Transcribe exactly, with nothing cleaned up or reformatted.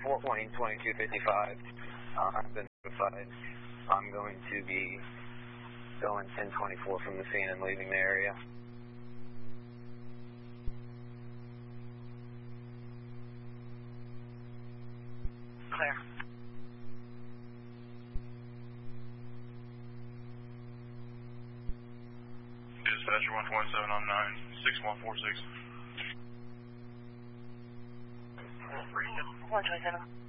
four twenty, twenty-two fifty-five. Uh, I've been notified. I'm going to be going ten twenty-four from the scene and leaving the area. Clear. Dispatcher one twenty seven on nine six one four six. one twenty seven.